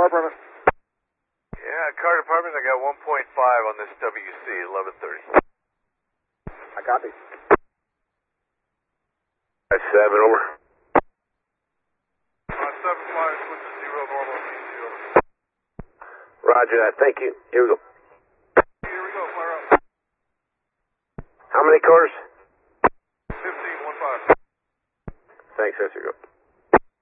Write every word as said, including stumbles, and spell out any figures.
car permit. Yeah, car department, I got one point five on this W C, eleven thirty. I copy. That's seven, over. Uh, seven five, switch to zero, normal, C C, over. Roger that, thank you. Here we go. Here we go, fire up. How many cars? fifteen, one five. Thanks, that's your go.